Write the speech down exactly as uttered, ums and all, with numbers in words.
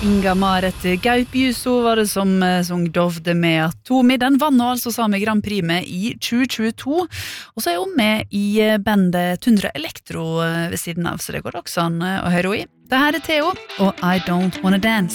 Inga Maret Gaupjuso var det som sang Dovde med Atomi. Den vann og altså Sami Grand Prix med i tjue tjueto. Og så er hun med i bandet Tundra Elektro ved siden av, så det går også an å høre henne i. Det her er Theo, og I Don't Wanna Dance.